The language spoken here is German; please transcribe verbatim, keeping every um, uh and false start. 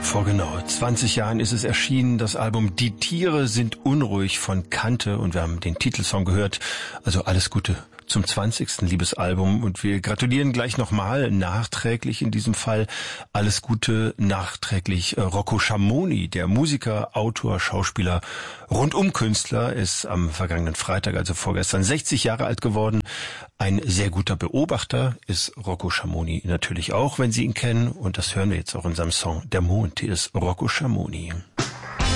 Vor genau zwanzig Jahren ist es erschienen, das Album Die Tiere sind unruhig von Kante, und wir haben den Titelsong gehört. Also alles Gute zum zwanzigsten Liebesalbum, und wir gratulieren gleich nochmal, nachträglich in diesem Fall, alles Gute nachträglich Rocco Schamoni, der Musiker, Autor, Schauspieler, Rundumkünstler, ist am vergangenen Freitag, also vorgestern, sechzig Jahre alt geworden. Ein sehr guter Beobachter ist Rocco Schamoni natürlich auch, wenn Sie ihn kennen, und das hören wir jetzt auch in seinem Song Der Mond. Hier ist Rocco Schamoni.